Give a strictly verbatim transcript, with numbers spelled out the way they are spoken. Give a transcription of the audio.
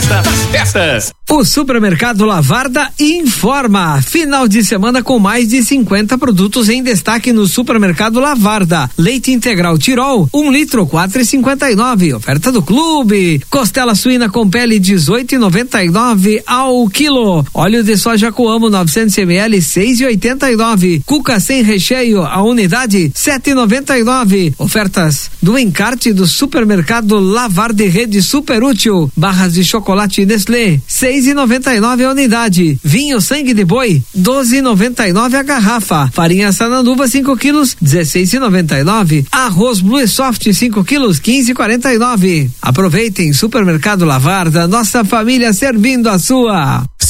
festa das festas. O Supermercado Lavarda informa. Final de semana com mais de cinquenta produtos em destaque no Supermercado Lavarda. Leite integral Tirol, um litro, quatro e cinquenta e nove. Oferta do clube. Costela suína com pele, dezoito e noventa e nove ao quilo. Óleo de soja Coamo, novecentos mililitros, seis e oitenta e nove. Cuca sem recheio, a unidade, sete e noventa e nove. Ofertas do encarte do Supermercado Lavarda e Rede Super Útil. Barras de chocolate Nestlé, seis e noventa e nove a unidade. Vinho sangue de boi, doze e noventa e nove a garrafa. Farinha Sananduva, cinco quilos, dezesseis e noventa e nove. Arroz Blue Soft, cinco quilos, quinze e quarenta e nove. Aproveitem, Supermercado Lavarda, nossa família servindo a sua.